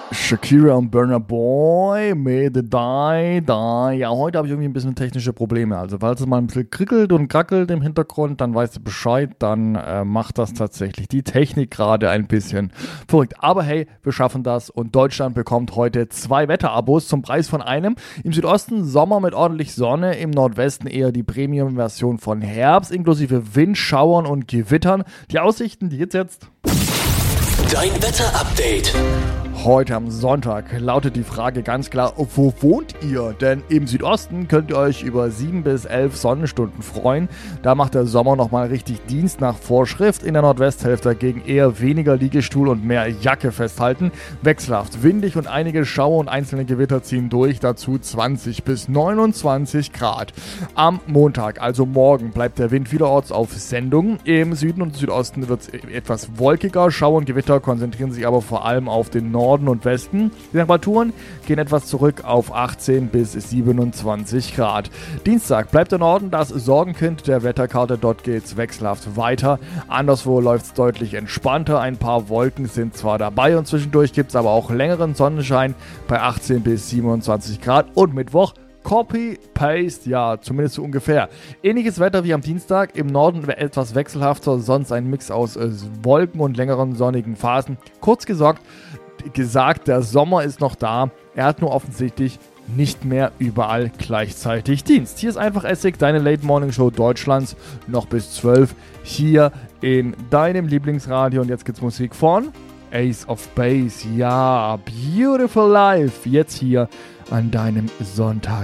Shakira und Burna Boy mit Die Die. Ja, heute habe ich irgendwie ein bisschen technische Probleme. Also, falls es mal ein bisschen krickelt und krackelt im Hintergrund, dann weißt du Bescheid. Dann macht das tatsächlich die Technik gerade ein bisschen verrückt. Aber hey, wir schaffen das und Deutschland bekommt heute 2 Wetterabos zum Preis von einem. Im Südosten Sommer mit ordentlich Sonne, im Nordwesten eher die Premium-Version von Herbst, inklusive Windschauern und Gewittern. Die Aussichten, die jetzt. Dein Wetter-Update. Heute am Sonntag lautet die Frage ganz klar, wo wohnt ihr? Denn im Südosten könnt ihr euch über 7 bis 11 Sonnenstunden freuen. Da macht der Sommer nochmal richtig Dienst nach Vorschrift. In der Nordwesthälfte dagegen eher weniger Liegestuhl und mehr Jacke festhalten. Wechselhaft windig und einige Schauer und einzelne Gewitter ziehen durch. Dazu 20 bis 29 Grad. Am Montag, also morgen, bleibt der Wind vielerorts auf Sendung. Im Süden und Südosten wird es etwas wolkiger. Schauer und Gewitter konzentrieren sich aber vor allem auf den Norden und Westen. Die Temperaturen gehen etwas zurück auf 18 bis 27 Grad. Dienstag bleibt der Norden das Sorgenkind der Wetterkarte. Dort geht's wechselhaft weiter. Anderswo läuft es deutlich entspannter. Ein paar Wolken sind zwar dabei und zwischendurch gibt es aber auch längeren Sonnenschein bei 18 bis 27 Grad. Und Mittwoch Copy-Paste, ja, zumindest so ungefähr. Ähnliches Wetter wie am Dienstag, im Norden etwas wechselhafter, sonst ein Mix aus Wolken und längeren sonnigen Phasen. Kurz gesagt, der Sommer ist noch da, er hat nur offensichtlich nicht mehr überall gleichzeitig Dienst. Hier ist einfach Essig, deine Late Morning Show Deutschlands, noch bis 12, hier in deinem Lieblingsradio. Und jetzt gibt's Musik von Ace of Base, ja, Beautiful Life, jetzt hier an deinem Sonntag.